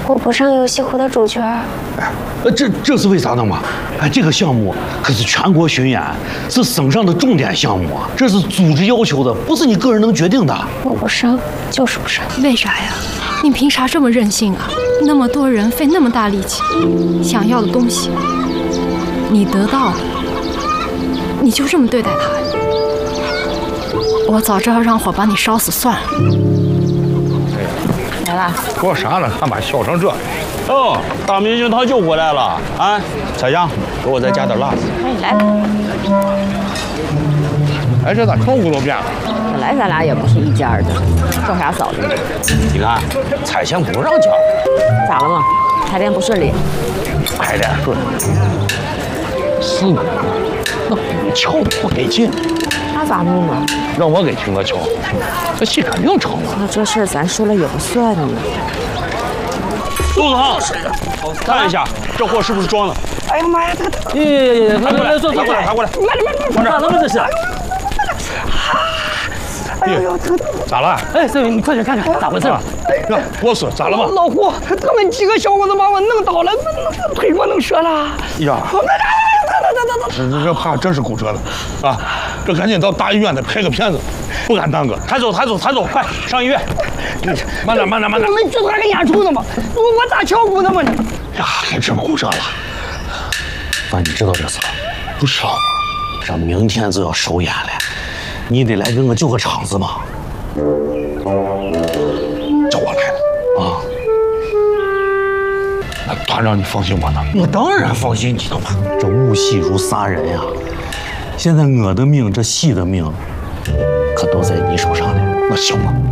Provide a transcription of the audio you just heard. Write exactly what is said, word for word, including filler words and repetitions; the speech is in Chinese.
我不上游戏湖的主角。 哎，这这是为啥呢嘛？哎，这个项目可是全国巡演，是省上的重点项目啊，这是组织要求的，不是你个人能决定的。 我不上，就是不上。 为啥呀？你凭啥这么任性啊？那么多人费那么大力气，想要的东西，你得到了，你就这么对待他？我早知道让火把你烧死算了。 来了， 说啥呢？干嘛笑成这？ 哦，大明星他就回来了啊！小杨，给我再加点辣子。 哎，来。 哎，这咋称呼都变了？ 本来咱俩也不是一家的，叫啥嫂子？ 你看，彩钱不让交。 咋了嘛？排练不顺利？ 排练顺利。是呢，那瞧的不得劲。 那咋弄啊？ 让我给听个瞧，这戏肯定成了。 那这事儿咱说了也不算呢。 杜子航，看一下这货是不是装的？ 哎呀妈呀，这个耶耶耶！快过来，快过来，快过来！ 慢点慢点， 放这儿，怎么这是？ 哎呦呦，这个咋了？ 哎，这位你快点看看咋回事？ 呀，我说咋了吧？ 老胡，他们几个小伙子把我弄倒了，那那腿给我弄折了。 呀，这这这怕真是骨折了啊！这赶紧到大医院得拍个片子，不敢耽搁。 抬走，抬走，抬走，快上医院！ 慢点，慢点，慢点。 你们剧团个演出呢吗？我我咋敲鼓的嘛？ 呀，还真骨折了。爸，你知道这事？不知道。这明天就要首演了，你得来给我救个场子嘛。 叫我来了啊！ 那团长，你放心吧，那我当然放心你了嘛。这误戏如杀人呀！现在我的命，这戏的命，可都在你手上了。 那行吧。